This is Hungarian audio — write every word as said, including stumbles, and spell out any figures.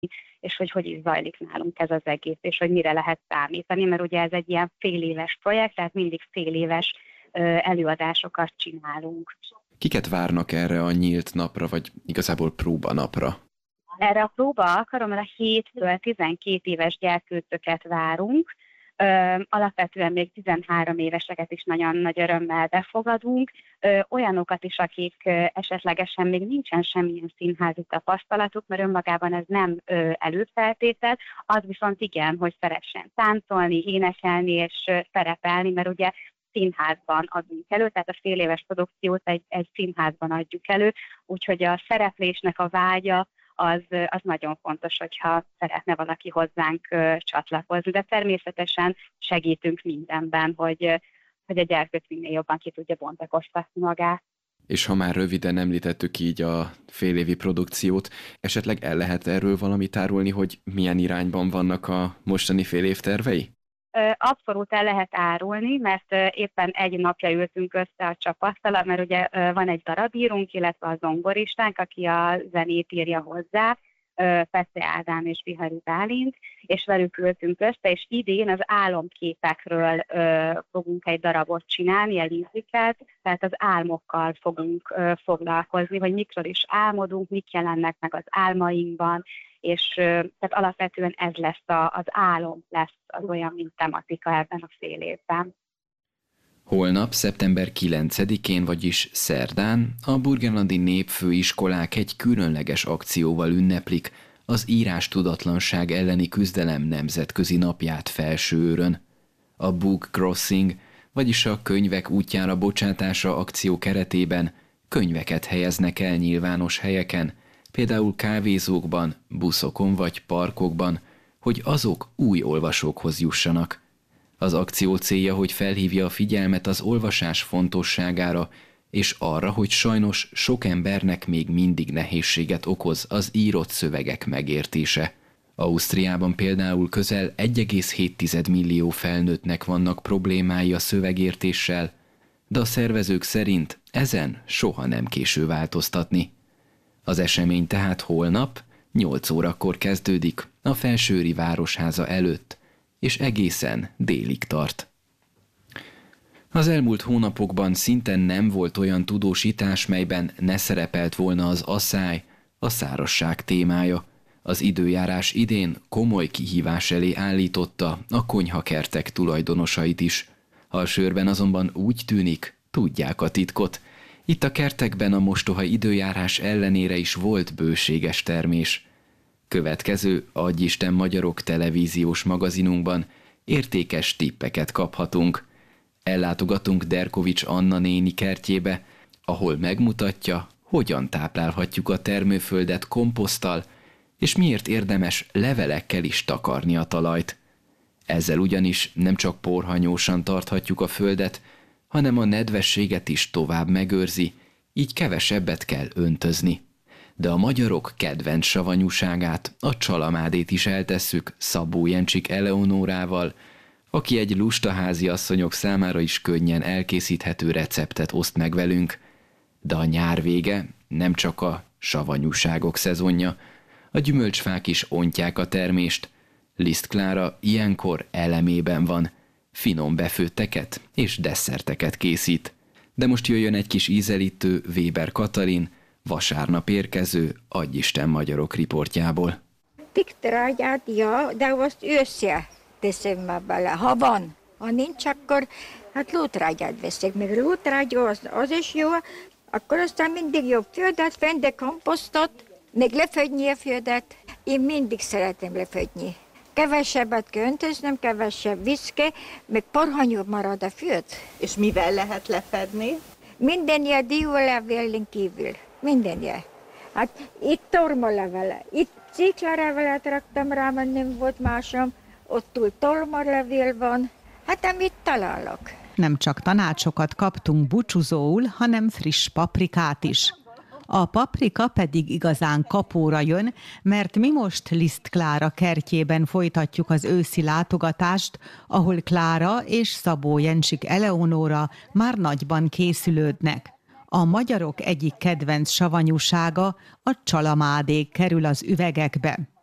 és hogy hogy is zajlik nálunk ez az egész, és hogy mire lehet számítani, mert ugye ez egy ilyen fél éves projekt, tehát mindig fél éves előadásokat csinálunk. Kiket várnak erre a nyílt napra, vagy igazából próbanapra? Erre a próba alkalomra héttől tizenkét éves gyerkőcöket várunk. Ö, alapvetően még tizenhárom éveseket is nagyon nagy örömmel befogadunk. Ö, olyanokat is, akik ö, esetlegesen még nincsen semmilyen színházi tapasztalatuk, mert önmagában ez nem ö, előfeltétel, az viszont igen, hogy szeressen táncolni, énekelni és ö, szerepelni, mert ugye színházban adunk elő, tehát a fél éves produkciót egy, egy színházban adjuk elő, úgyhogy a szereplésnek a vágya az, az nagyon fontos, hogyha szeretne valaki hozzánk uh, csatlakozni, de természetesen segítünk mindenben, hogy, uh, hogy a gyerkőc minél jobban ki tudja bontakoztatni magát. És ha már röviden említettük így a félévi produkciót, esetleg el lehet erről valamit árulni, hogy milyen irányban vannak a mostani fél év tervei? Abszolút el lehet árulni, mert éppen egy napja ültünk össze a csapattal, mert ugye van egy darabírunk, illetve a zongoristánk, aki a zenét írja hozzá, Fece Ádám és Bihari Bálint, és velük ültünk össze, és idén az álomképekről fogunk egy darabot csinálni, egy musicalt, tehát az álmokkal fogunk foglalkozni, hogy mikről is álmodunk, mik jelennek meg az álmainkban, és tehát alapvetően ez lesz a, az álom, lesz az olyan, mint tematika ebben a fél évben. Holnap, szeptember kilencedikén, vagyis szerdán a burgenlandi népfőiskolák egy különleges akcióval ünneplik az írástudatlanság elleni küzdelem nemzetközi napját Felsőőrön. A Book Crossing, vagyis a könyvek útjára bocsátása akció keretében könyveket helyeznek el nyilvános helyeken, például kávézókban, buszokon vagy parkokban, hogy azok új olvasókhoz jussanak. Az akció célja, hogy felhívja a figyelmet az olvasás fontosságára, és arra, hogy sajnos sok embernek még mindig nehézséget okoz az írott szövegek megértése. Ausztriában például közel egy egész hét millió felnőttnek vannak problémái a szövegértéssel, de a szervezők szerint ezen soha nem késő változtatni. Az esemény tehát holnap nyolc órakor kezdődik a Felsőőri Városháza előtt, és egészen délig tart. Az elmúlt hónapokban szinte nem volt olyan tudósítás, melyben ne szerepelt volna az asszály, a szárazság témája. Az időjárás idén komoly kihívás elé állította a konyhakertek tulajdonosait is. A sörben azonban úgy tűnik, tudják a titkot. Itt a kertekben a mostoha időjárás ellenére is volt bőséges termés. Következő Adj Isten Magyarok televíziós magazinunkban értékes tippeket kaphatunk. Ellátogatunk Derkovics Anna néni kertjébe, ahol megmutatja, hogyan táplálhatjuk a termőföldet komposzttal, és miért érdemes levelekkel is takarni a talajt. Ezzel ugyanis nem csak porhanyósan tarthatjuk a földet, hanem a nedvességet is tovább megőrzi, így kevesebbet kell öntözni. De a magyarok kedvenc savanyúságát, a csalamádét is eltesszük Szabó Jencsik Eleonórával, aki egy lustaházi asszonyok számára is könnyen elkészíthető receptet oszt meg velünk. De a nyár vége nem csak a savanyúságok szezonja, a gyümölcsfák is ontják a termést. Liszt Klára ilyenkor elemében van, finom befőtteket és desszerteket készít. De most jöjjön egy kis ízelítő Weber Katalin, vasárnap érkező Adj Isten Magyarok riportjából. Tiktrágyát, ja, de azt ősszel teszem már bele, ha van. Ha nincs, akkor hát lótrágyát veszek, meg lótrágya az, az is jó, akkor aztán mindig jobb földet, fende komposztot, meg lefödni a földet. Én mindig szeretem lefödni. Kevesebbet kell öntöznem, kevesebb viszke, meg parhanyúbb marad a föld. És mivel lehet lefedni? Minden ilyen diólevélen kívül. Mindenje. Hát itt tormalevele, itt ciklalevelet raktam rá, mert nem volt másom, ott túl tormalevél van, hát amit találok. Nem csak tanácsokat kaptunk búcsúzóul, hanem friss paprikát is. A paprika pedig igazán kapóra jön, mert mi most Liszt Klára kertjében folytatjuk az őszi látogatást, ahol Klára és Szabó Jencsik Eleonóra már nagyban készülődnek. A magyarok egyik kedvenc savanyúsága, a csalamádé kerül az üvegekbe.